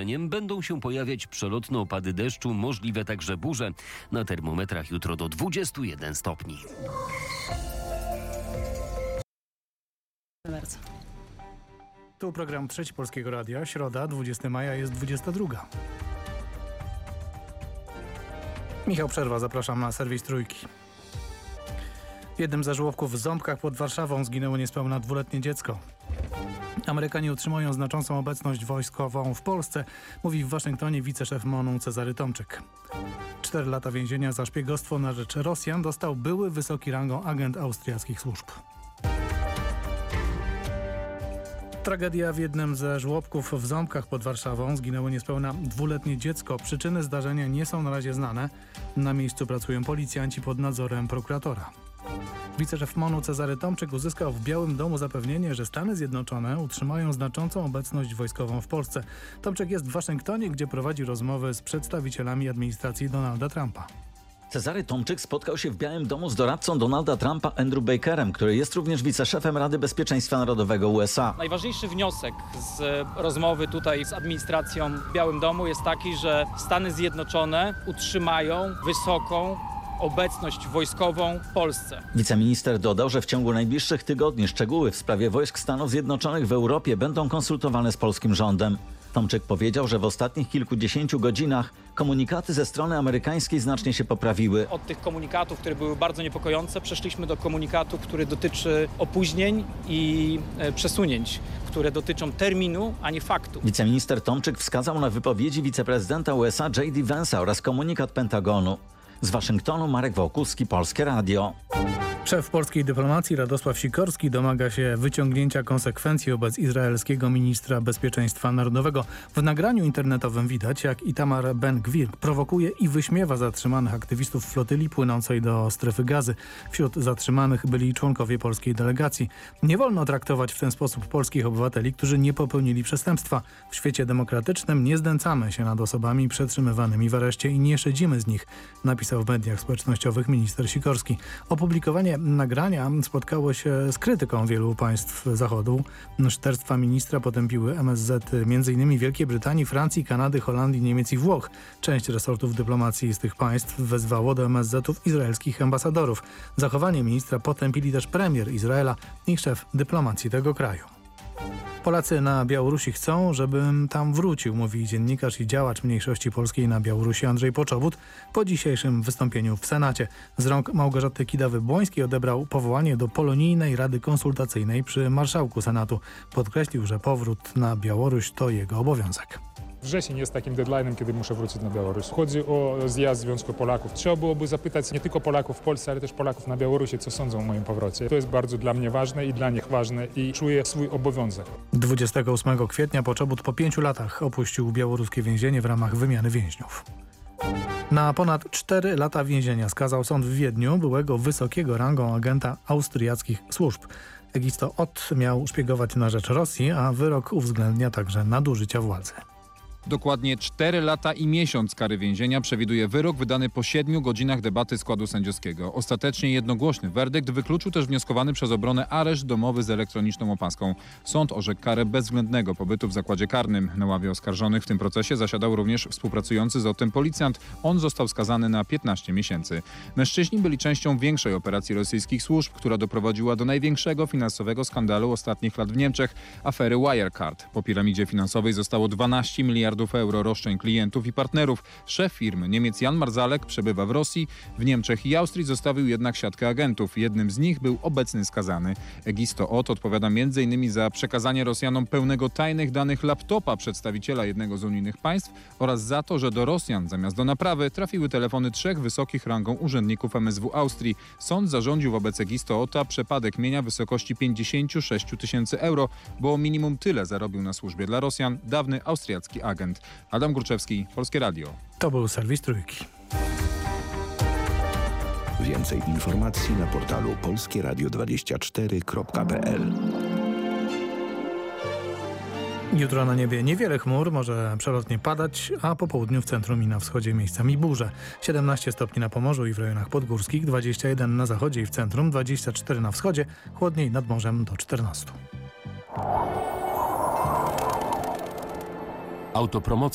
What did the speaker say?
znużeniem będą się pojawiać przelotne opady deszczu, możliwe także burze. Na termometrach jutro do 21 stopni. Bardzo. Tu program Trzeci Polskiego Radia. Środa, 20 maja, jest 22. Michał Przerwa, zapraszam na serwis Trójki. W jednym ze żłobków w Ząbkach pod Warszawą zginęło niespełna 2-letnie dziecko. Amerykanie utrzymują znaczącą obecność wojskową w Polsce, mówi w Waszyngtonie wiceszef MONU Cezary Tomczyk. 4 lata więzienia za szpiegostwo na rzecz Rosjan dostał były wysoki rangą agent austriackich służb. Tragedia w jednym ze żłobków w Ząbkach pod Warszawą. Zginęło niespełna 2-letnie dziecko. Przyczyny zdarzenia nie są na razie znane. Na miejscu pracują policjanci pod nadzorem prokuratora. Wiceszef MONU Cezary Tomczyk uzyskał w Białym Domu zapewnienie, że Stany Zjednoczone utrzymają znaczącą obecność wojskową w Polsce. Tomczyk jest w Waszyngtonie, gdzie prowadzi rozmowy z przedstawicielami administracji Donalda Trumpa. Cezary Tomczyk spotkał się w Białym Domu z doradcą Donalda Trumpa Andrew Bakerem, który jest również wiceszefem Rady Bezpieczeństwa Narodowego USA. Najważniejszy wniosek z rozmowy tutaj z administracją w Białym Domu jest taki, że Stany Zjednoczone utrzymają wysoką obecność wojskową w Polsce. Wiceminister dodał, że w ciągu najbliższych tygodni szczegóły w sprawie wojsk Stanów Zjednoczonych w Europie będą konsultowane z polskim rządem. Tomczyk powiedział, że w ostatnich kilkudziesięciu godzinach komunikaty ze strony amerykańskiej znacznie się poprawiły. Od tych komunikatów, które były bardzo niepokojące, przeszliśmy do komunikatu, który dotyczy opóźnień i przesunięć, które dotyczą terminu, a nie faktu. Wiceminister Tomczyk wskazał na wypowiedzi wiceprezydenta USA J.D. Vance'a oraz komunikat Pentagonu. Z Waszyngtonu Marek Wołkuski, Polskie Radio. Szef polskiej dyplomacji Radosław Sikorski domaga się wyciągnięcia konsekwencji wobec izraelskiego ministra bezpieczeństwa narodowego. W nagraniu internetowym widać, jak Itamar Ben-Gvir prowokuje i wyśmiewa zatrzymanych aktywistów flotyli płynącej do strefy Gazy. Wśród zatrzymanych byli członkowie polskiej delegacji. Nie wolno traktować w ten sposób polskich obywateli, którzy nie popełnili przestępstwa. W świecie demokratycznym nie znęcamy się nad osobami przetrzymywanymi w areszcie i nie szydzimy z nich, napisał w mediach społecznościowych minister Sikorski. Opublikowanie nagrania spotkało się z krytyką wielu państw Zachodu. Szterstwa ministra potępiły MSZ m.in. Wielkiej Brytanii, Francji, Kanady, Holandii, Niemiec i Włoch. Część resortów dyplomacji z tych państw wezwało do MSZ-ów izraelskich ambasadorów. Zachowanie ministra potępili też premier Izraela i szef dyplomacji tego kraju. Polacy na Białorusi chcą, żebym tam wrócił, mówi dziennikarz i działacz mniejszości polskiej na Białorusi Andrzej Poczobut po dzisiejszym wystąpieniu w Senacie. Z rąk Małgorzaty Kidawy-Błońskiej odebrał powołanie do Polonijnej Rady Konsultacyjnej przy marszałku Senatu. Podkreślił, że powrót na Białoruś to jego obowiązek. Wrzesień jest takim deadline'em, kiedy muszę wrócić na Białoruś. Chodzi o zjazd Związku Polaków. Trzeba byłoby zapytać nie tylko Polaków w Polsce, ale też Polaków na Białorusi, co sądzą o moim powrocie. To jest bardzo dla mnie ważne i dla nich ważne i czuję swój obowiązek. 28 kwietnia Poczobut po 5 latach opuścił białoruskie więzienie w ramach wymiany więźniów. Na ponad 4 lata więzienia skazał sąd w Wiedniu byłego wysokiego rangą agenta austriackich służb. Egisto Ott miał szpiegować na rzecz Rosji, a wyrok uwzględnia także nadużycia władzy. Dokładnie 4 lata i miesiąc kary więzienia przewiduje wyrok wydany po 7 godzinach debaty składu sędziowskiego. Ostatecznie jednogłośny werdykt wykluczył też wnioskowany przez obronę areszt domowy z elektroniczną opaską. Sąd orzekł karę bezwzględnego pobytu w zakładzie karnym. Na ławie oskarżonych w tym procesie zasiadał również współpracujący z Ottem policjant. On został skazany na 15 miesięcy. Mężczyźni byli częścią większej operacji rosyjskich służb, która doprowadziła do największego finansowego skandalu ostatnich lat w Niemczech, afery Wirecard. Po piramidzie finansowej zostało 12 miliardów euro roszczeń klientów i partnerów. Szef firmy, Niemiec Jan Marzalek, przebywa w Rosji. W Niemczech i Austrii zostawił jednak siatkę agentów. Jednym z nich był obecny skazany. Egisto Ott odpowiada m.in. za przekazanie Rosjanom pełnego tajnych danych laptopa przedstawiciela jednego z unijnych państw oraz za to, że do Rosjan zamiast do naprawy trafiły telefony 3 wysokich rangą urzędników MSW Austrii. Sąd zarządził wobec Egisto Otta przepadek mienia w wysokości 56 000 euro, bo minimum tyle zarobił na służbie dla Rosjan dawny austriacki agent. Adam Górczewski, Polskie Radio. To był serwis Trójki. Więcej informacji na portalu polskieradio24.pl. Jutro na niebie niewiele chmur, może przelotnie padać, a po południu w centrum i na wschodzie miejscami burze. 17 stopni na Pomorzu i w rejonach podgórskich, 21 na zachodzie i w centrum, 24 na wschodzie, chłodniej nad morzem do 14. Autopromocja.